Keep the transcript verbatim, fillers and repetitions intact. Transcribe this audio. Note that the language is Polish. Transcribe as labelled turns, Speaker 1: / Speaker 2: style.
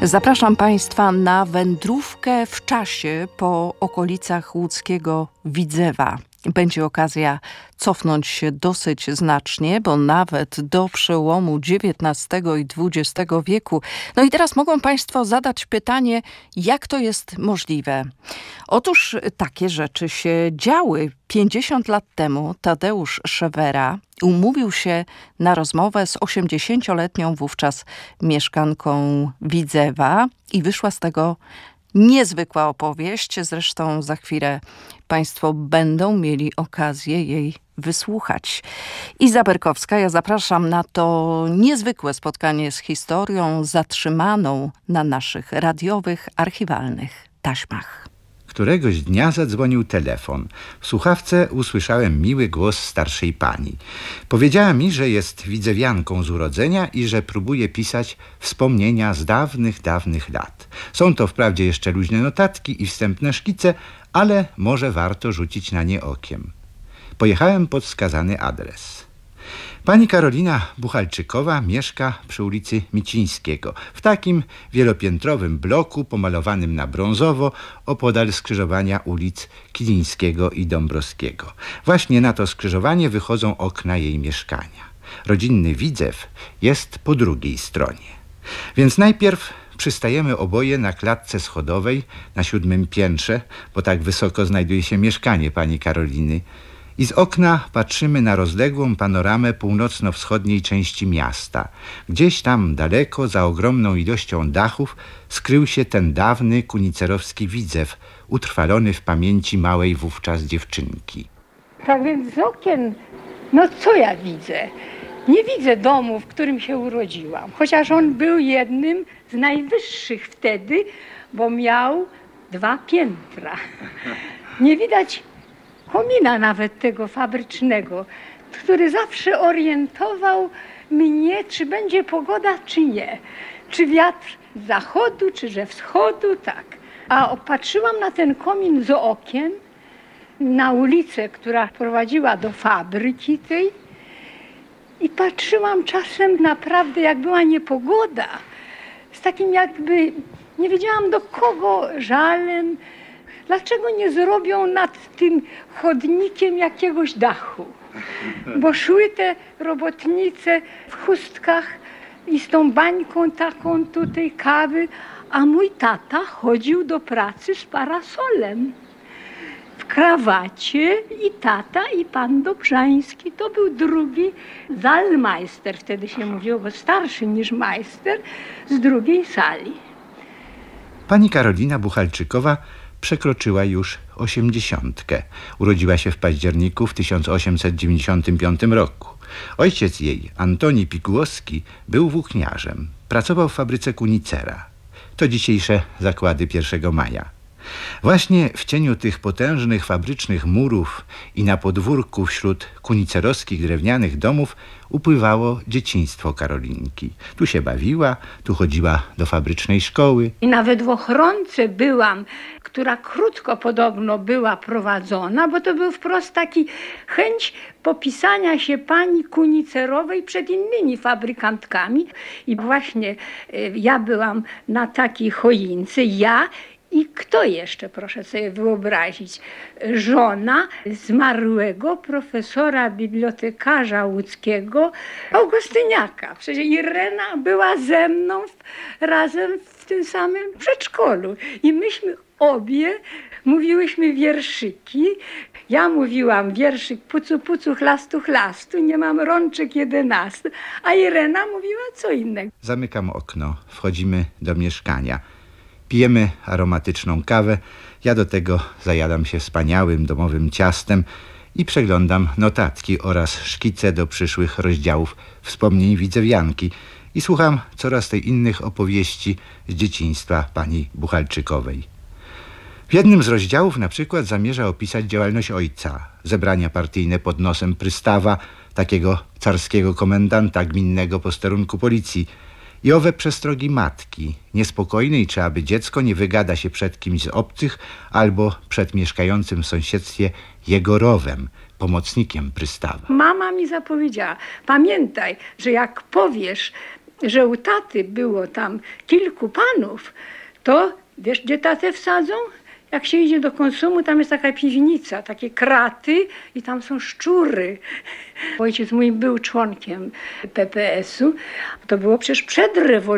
Speaker 1: Zapraszam Państwa na wędrówkę w czasie po okolicach łódzkiego Widzewa. Będzie okazja cofnąć się dosyć znacznie, bo nawet do przełomu dziewiętnastego i dwudziestego wieku. No i teraz mogą Państwo zadać pytanie, jak to jest możliwe? Otóż takie rzeczy się działy. pięćdziesiąt lat temu Tadeusz Szewera umówił się na rozmowę z osiemdziesięcioletnią wówczas mieszkanką Widzewa i wyszła z tego niezwykła opowieść. Zresztą za chwilę Państwo będą mieli okazję jej wysłuchać. Iza Berkowska, ja zapraszam na to niezwykłe spotkanie z historią zatrzymaną na naszych radiowych, archiwalnych taśmach.
Speaker 2: Któregoś dnia zadzwonił telefon. W słuchawce usłyszałem miły głos starszej pani. Powiedziała mi, że jest widzewianką z urodzenia i że próbuje pisać wspomnienia z dawnych, dawnych lat. Są to wprawdzie jeszcze luźne notatki i wstępne szkice, ale może warto rzucić na nie okiem. Pojechałem pod wskazany adres. Pani Karolina Buchalczykowa mieszka przy ulicy Micińskiego, w takim wielopiętrowym bloku pomalowanym na brązowo opodal skrzyżowania ulic Kilińskiego i Dąbrowskiego. Właśnie na to skrzyżowanie wychodzą okna jej mieszkania. Rodzinny Widzew jest po drugiej stronie. Więc najpierw przystajemy oboje na klatce schodowej na siódmym piętrze, bo tak wysoko znajduje się mieszkanie pani Karoliny. I z okna patrzymy na rozległą panoramę północno-wschodniej części miasta. Gdzieś tam daleko, za ogromną ilością dachów, skrył się ten dawny kunicerowski Widzew, utrwalony w pamięci małej wówczas dziewczynki.
Speaker 3: Tak więc z okien, no co ja widzę? Nie widzę domu, w którym się urodziłam. Chociaż on był jednym z najwyższych wtedy, bo miał dwa piętra. Nie widać komina nawet tego fabrycznego, który zawsze orientował mnie, czy będzie pogoda, czy nie. Czy wiatr z zachodu, czy ze wschodu, tak. A opatrzyłam na ten komin z okien, na ulicę, która prowadziła do fabryki tej i patrzyłam czasem naprawdę, jak była niepogoda, z takim jakby, nie wiedziałam do kogo, żalem. Dlaczego nie zrobią nad tym chodnikiem jakiegoś dachu? Bo szły te robotnice w chustkach i z tą bańką taką tutaj kawy, a mój tata chodził do pracy z parasolem. W krawacie i tata, i pan Dobrzański. To był drugi Zalmeister, wtedy się mówiło, bo starszy niż majster, z drugiej sali.
Speaker 2: Pani Karolina Buchalczykowa przekroczyła już osiemdziesiątkę. Urodziła się w październiku w tysiąc osiemset dziewięćdziesiątym piątym roku. Ojciec jej, Antoni Pigułowski, był włókniarzem. Pracował w fabryce kunicera. To dzisiejsze zakłady pierwszego maja. Właśnie w cieniu tych potężnych fabrycznych murów i na podwórku wśród kunicerowskich drewnianych domów upływało dzieciństwo Karolinki. Tu się bawiła, tu chodziła do fabrycznej szkoły.
Speaker 3: I nawet w ochronce byłam, która krótko podobno była prowadzona, bo to był wprost taki chęć popisania się pani kunicerowej przed innymi fabrykantkami. I właśnie ja byłam na takiej choince, ja i kto jeszcze, proszę sobie wyobrazić, żona zmarłego profesora bibliotekarza łódzkiego Augustyniaka. Przecież Irena była ze mną razem w tym samym przedszkolu. I myśmy obie mówiłyśmy wierszyki. Ja mówiłam wierszyk pucu, pucu, chlastu, chlastu, nie mam rączek jedenastu, a Irena mówiła co innego.
Speaker 2: Zamykam okno, wchodzimy do mieszkania. Pijemy aromatyczną kawę, ja do tego zajadam się wspaniałym domowym ciastem i przeglądam notatki oraz szkice do przyszłych rozdziałów wspomnień widzewianki i słucham coraz tej innych opowieści z dzieciństwa pani Buchalczykowej. W jednym z rozdziałów na przykład zamierza opisać działalność ojca, zebrania partyjne pod nosem prystawa, takiego carskiego komendanta gminnego posterunku policji, i owe przestrogi matki, niespokojnej, czy aby dziecko nie wygada się przed kimś z obcych albo przed mieszkającym w sąsiedztwie jego rowem, pomocnikiem prystawa.
Speaker 3: Mama mi zapowiedziała, pamiętaj, że jak powiesz że u taty było tam kilku panów, to wiesz, gdzie tatę wsadzą? Jak się idzie do konsumu, tam jest taka piwnica, takie kraty i tam są szczury. Ojciec mój był członkiem P P S u. To było przecież przed rewolucją.